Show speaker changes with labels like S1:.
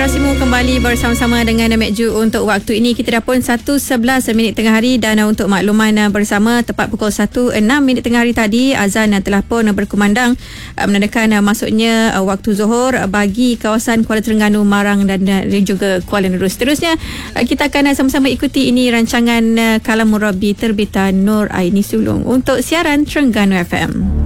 S1: Rasimu kembali bersama-sama dengan Mek Ju. Untuk waktu ini kita dah pun 1:11 tengah hari, dan untuk makluman bersama, tepat pukul 1:06 tengah hari tadi, azan telah pun berkumandang menandakan masuknya waktu Zuhur bagi kawasan Kuala Terengganu, Marang dan juga Kuala Nerus. Seterusnya kita akan sama-sama ikuti ini rancangan Kalam Murabi terbitan Nur Aini Sulong untuk siaran Terengganu FM.